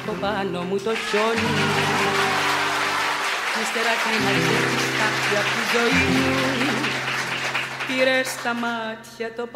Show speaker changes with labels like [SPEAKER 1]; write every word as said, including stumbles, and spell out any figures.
[SPEAKER 1] από πάνω μου το χιόνι. Ύστερα κλείναξε τη στάχτη απ' τη ζωή μου. Πήρε στα μάτια το